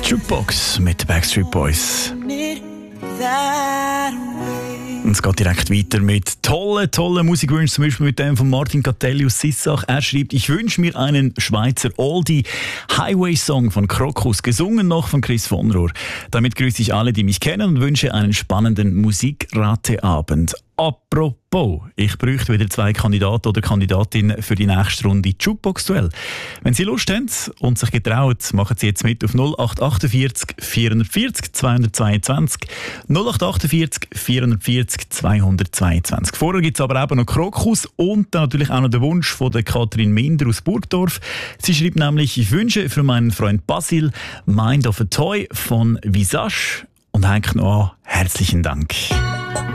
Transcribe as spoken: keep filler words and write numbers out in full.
Jukebox mit Backstreet Boys. Und es geht direkt weiter mit tollen, tollen Musikwünschen, zum Beispiel mit dem von Martin Catelli aus Sissach. Er schreibt, ich wünsche mir einen Schweizer Oldie Highway-Song von Krokus, gesungen noch von Chris von Rohr. Damit grüße ich alle, die mich kennen und wünsche einen spannenden Musikrateabend. Apropos, ich bräuchte wieder zwei Kandidaten oder Kandidatinnen für die nächste Runde Jukebox-Duell. Wenn Sie Lust haben und sich getrauen, machen Sie jetzt mit auf null acht achtundvierzig vierhundertvierzig zweihundertzweiundzwanzig null acht achtundvierzig vierhundertvierzig zweihundertzweiundzwanzig. Vorher gibt es aber eben noch Krokus und dann natürlich auch noch den Wunsch von der Kathrin Minder aus Burgdorf. Sie schreibt nämlich, ich wünsche für meinen Freund Basil Mind of a Toy von Visage und hängt noch an. Herzlichen Dank.